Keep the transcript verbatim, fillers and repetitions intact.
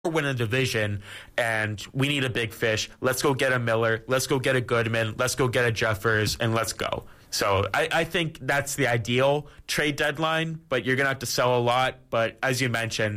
win a division and we need a big fish. Let's go get a Miller. Let's go get a Goodman. Let's go get a Jeffers, and let's go. So I, I think that's the ideal trade deadline, but you're going to have to sell a lot. But as you mentioned,